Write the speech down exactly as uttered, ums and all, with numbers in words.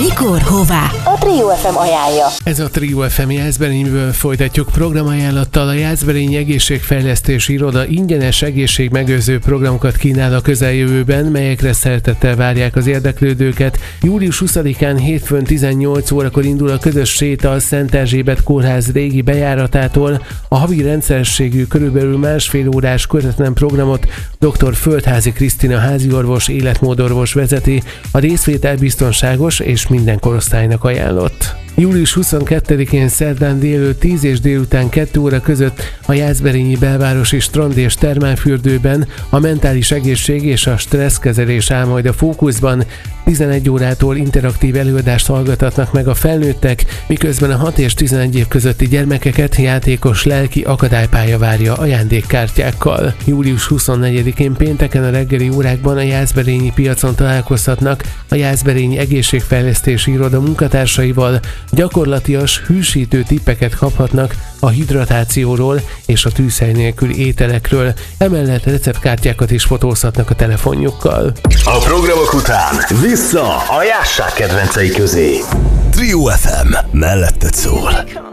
Mikor, hová? A Trio ef em ajánlja. Ez a Trio ef em Jászberényből folytatjuk programajánlattal. A Jászberényi Egészségfejlesztési Iroda ingyenes egészségmegőrző programokat kínál a közeljövőben, melyekre szeretettel várják az érdeklődőket. július huszadikán hétfőn tizennyolc órakor indul a közös séta a Szent Erzsébet kórház régi bejáratától. A havi rendszerességű körülbelül másfél órás kötetlen programot dr. Földházi Krisztina háziorvos, életmódorvos vezeti, a részvétel biztonságos és minden korosztálynak ajánlott. július huszonkettedikén szerdán délelőtt tíz és délután kettő óra között a Jászberényi Belvárosi Strand és Termálfürdőben a mentális egészség és a stresszkezelés áll majd a fókuszban. tizenegy órától interaktív előadást hallgathatnak meg a felnőttek, miközben a hat és tizenegy év közötti gyermekeket játékos lelki akadálypálya várja ajándékkártyákkal. július huszonnegyedikén pénteken a reggeli órákban a Jászberényi piacon találkozhatnak a Jászberényi Egészségfejlesztési Iroda munkatársaival, gyakorlatias, hűsítő tippeket kaphatnak a hidratációról és a tűzhely nélküli ételekről, emellett receptkártyákat is fotózhatnak a telefonjukkal. A programok után vissza a Jászság kedvencei közé. Trio ef em melletted szól.